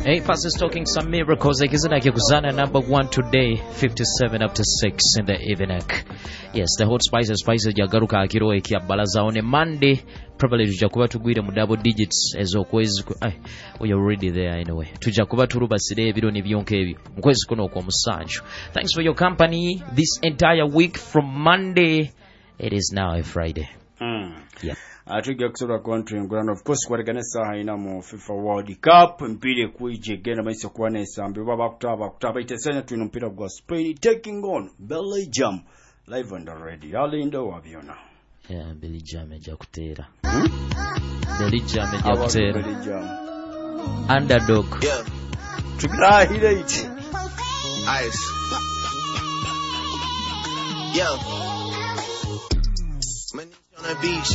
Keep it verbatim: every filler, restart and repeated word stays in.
Eight passes talking some miracles. Ikizana Kikuzana number one today, fifty-seven up to six in the evening. Yes, the hot spices spices jagaruka akiro ekia balaza on a Monday. Probably tujakuba tugwire mu double digits ezokwezi. Ay, we are already there anyway. Tujakuba turuba sire ebiro ne byonke ebyo. Mukwezi kuno kwa musanju. Thanks for your company this entire week from Monday. It is now a Friday. Mm. Yeah. Atuge kusura country ngurano of course kwaregana saha ina mu FIFA World Cup mpire kuije genda maisha kuwana esambe baba kutaba kutaba itesanya tu mpira gwa Spain taking on Belgium live on the radio alindo wabiona. Yeah, Belgium eja kutera. Hmm? Belgium eja kutera. Belgium. Underdog. Yeah. Tukra hile iti. Ice. Yeah. Man on the beach.